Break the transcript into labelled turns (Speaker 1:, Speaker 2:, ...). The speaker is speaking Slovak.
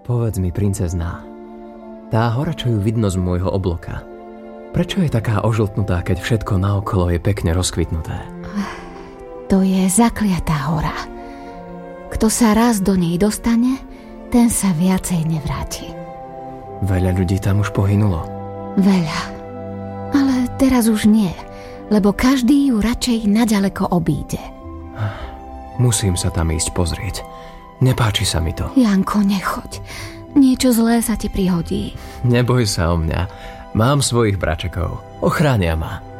Speaker 1: Povedz mi, princezná, tá hora, čo ju vidno z môjho obloka, prečo je taká ožltnutá, keď všetko naokolo je pekne rozkvitnuté?
Speaker 2: To je zakliatá hora. Kto sa raz do nej dostane, ten sa viacej nevráti.
Speaker 1: Veľa ľudí tam už pohynulo.
Speaker 2: Veľa. Ale teraz už nie, lebo každý ju radšej naďaleko obíde.
Speaker 1: Musím sa tam ísť pozrieť. Nepáči sa mi to.
Speaker 2: Janko, nechoď. Niečo zlé sa ti prihodí.
Speaker 1: Neboj sa o mňa. Mám svojich bračekov. Ochránia ma.